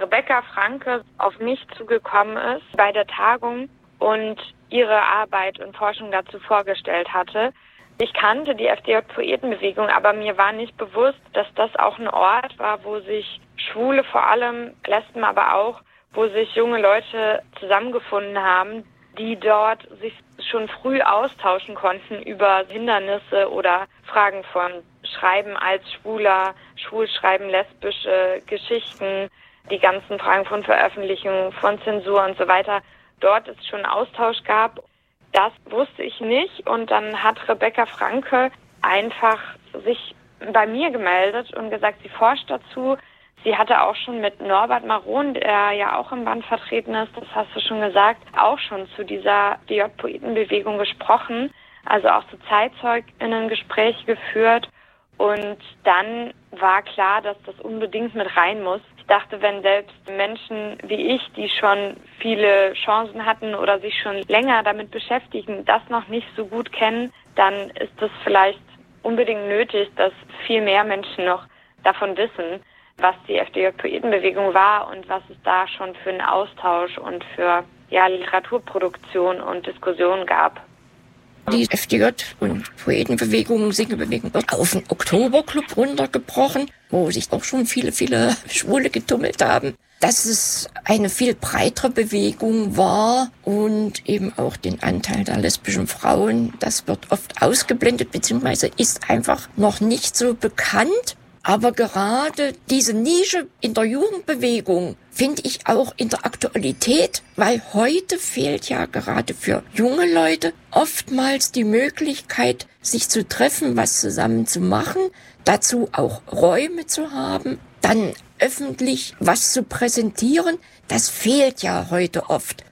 Rebecca Franke auf mich zugekommen ist bei der Tagung und ihre Arbeit und Forschung dazu vorgestellt hatte. Ich kannte die FDJ-Poetenbewegung, aber mir war nicht bewusst, dass das auch ein Ort war, wo sich Schwule vor allem, Lesben aber auch, wo sich junge Leute zusammengefunden haben, die dort sich schon früh austauschen konnten über Hindernisse oder Fragen von Schreiben als Schwuler, Schwulschreiben, lesbische Geschichten, die ganzen Fragen von Veröffentlichung, von Zensur und so weiter. Dort es schon Austausch gab. Das wusste ich nicht und dann hat Rebecca Franke einfach sich bei mir gemeldet und gesagt, sie forscht dazu. Sie hatte auch schon mit Norbert Maron, der ja auch im Band vertreten ist, das hast du schon gesagt, auch schon zu dieser FDJ-Poetenbewegung gesprochen, also auch zu ZeitzeugInnen-Gespräche geführt. Und dann war klar, dass das unbedingt mit rein muss. Ich dachte, wenn selbst Menschen wie ich, die schon viele Chancen hatten oder sich schon länger damit beschäftigen, das noch nicht so gut kennen, dann ist es vielleicht unbedingt nötig, dass viel mehr Menschen noch davon wissen, was die FDJ-Poetenbewegung war und was es da schon für einen Austausch und für Literaturproduktion und Diskussion gab. Die FDJ- und Poetenbewegung, Singebewegung wird auf den Oktoberclub runtergebrochen, wo sich auch schon viele Schwule getummelt haben. Dass es eine viel breitere Bewegung war und eben auch den Anteil der lesbischen Frauen, das wird oft ausgeblendet, beziehungsweise ist einfach noch nicht so bekannt. Aber gerade diese Nische in der Jugendbewegung finde ich auch in der Aktualität, weil heute fehlt ja gerade für junge Leute oftmals die Möglichkeit, sich zu treffen, was zusammen zu machen, dazu auch Räume zu haben, dann öffentlich was zu präsentieren. Das fehlt ja heute oft.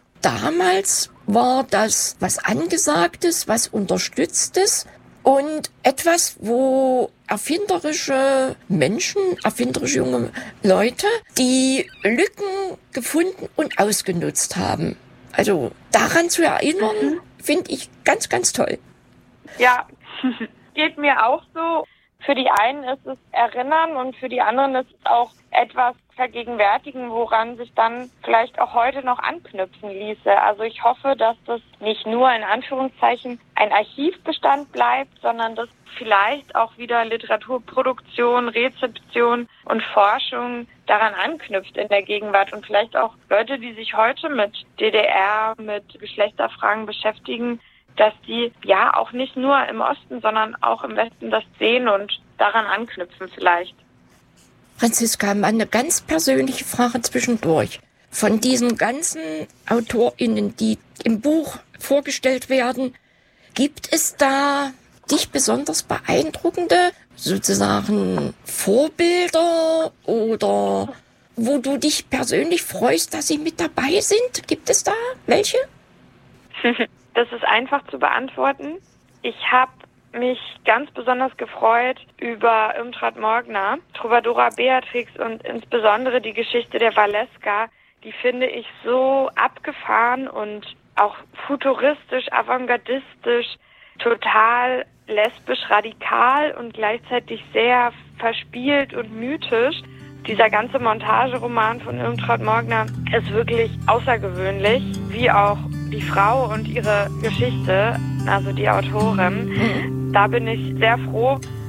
Damals war das was Angesagtes, was Unterstütztes und etwas, wo erfinderische Menschen, erfinderische junge Leute, die Lücken gefunden und ausgenutzt haben. Also daran zu erinnern, finde ich ganz, ganz toll. Ja, geht mir auch so. Für die einen ist es Erinnern und für die anderen ist es auch etwas vergegenwärtigen, woran sich dann vielleicht auch heute noch anknüpfen ließe. Also ich hoffe, dass das nicht nur in Anführungszeichen ein Archivbestand bleibt, sondern dass vielleicht auch wieder Literaturproduktion, Rezeption und Forschung daran anknüpft in der Gegenwart und vielleicht auch Leute, die sich heute mit DDR, mit Geschlechterfragen beschäftigen, dass die ja auch nicht nur im Osten, sondern auch im Westen das sehen und daran anknüpfen vielleicht. Franziska, mal eine ganz persönliche Frage zwischendurch. Von diesen ganzen AutorInnen, die im Buch vorgestellt werden, gibt es da dich besonders beeindruckende, sozusagen Vorbilder oder wo du dich persönlich freust, dass sie mit dabei sind? Gibt es da welche? Das ist einfach zu beantworten. Ich habe mich ganz besonders gefreut über Irmtraud Morgner, Trovadora Beatrix und insbesondere die Geschichte der Valeska. Die finde ich so abgefahren und auch futuristisch, avantgardistisch, total lesbisch radikal und gleichzeitig sehr verspielt und mythisch. Dieser ganze Montageroman von Irmtraud Morgner ist wirklich außergewöhnlich, wie auch die Frau und ihre Geschichte, also die Autorin. Da bin ich sehr froh,